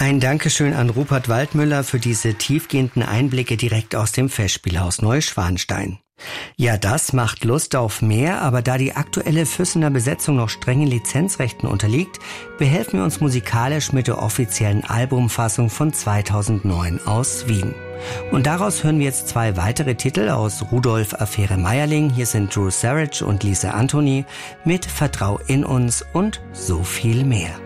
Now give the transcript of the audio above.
Ein Dankeschön an Rupert Waldmüller für diese tiefgehenden Einblicke direkt aus dem Festspielhaus Neuschwanstein. Ja, das macht Lust auf mehr, aber da die aktuelle Füssener Besetzung noch strengen Lizenzrechten unterliegt, behelfen wir uns musikalisch mit der offiziellen Albumfassung von 2009 aus Wien. Und daraus hören wir jetzt 2 weitere Titel aus Rudolf Affäre Meierling. Hier sind Drew Sarich und Lisa Anthony mit Vertrau in uns und so viel mehr.